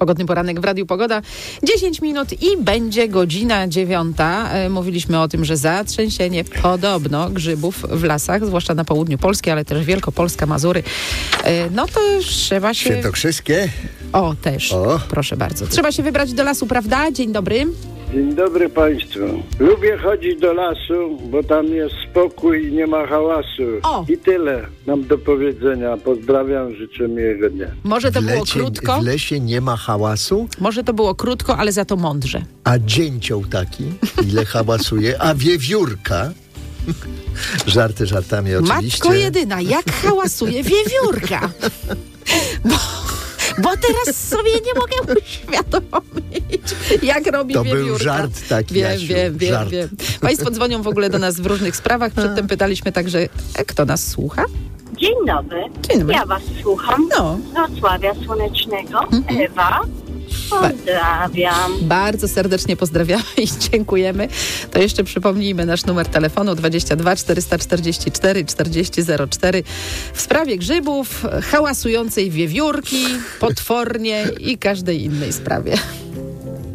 Pogodny poranek w Radiu Pogoda. 10 minut i będzie godzina 9. Mówiliśmy o tym, że zatrzęsienie podobno grzybów w lasach, zwłaszcza na południu Polski, ale też Wielkopolska, Mazury. No to trzeba się... Świętokrzyskie? O, też. Proszę bardzo. Trzeba się wybrać do lasu, prawda? Dzień dobry. Dzień dobry Państwu. Lubię chodzić do lasu, bo tam jest spokój i nie ma hałasu. I tyle mam do powiedzenia. Pozdrawiam, życzę miłego dnia. Może to było krótko? W lesie nie ma hałasu? Może to było krótko, ale za to mądrze. A dzięcioł taki, ile hałasuje, a wiewiórka... Żarty żartami oczywiście. Matko jedyna, jak hałasuje wiewiórka? Bo teraz sobie nie mogę uświadomić, jak robi wiewiórka. To był żart taki, Wiem. Państwo dzwonią w ogóle do nas w różnych sprawach. Przedtem pytaliśmy także, kto nas słucha? Dzień dobry. Ja was słucham. Z Wrocławia Słonecznego. Ewa. Pozdrawiam. Bardzo serdecznie pozdrawiamy i dziękujemy. To jeszcze przypomnijmy nasz numer telefonu 22 444 4004 w sprawie grzybów, hałasującej wiewiórki, potwornie i każdej innej sprawie.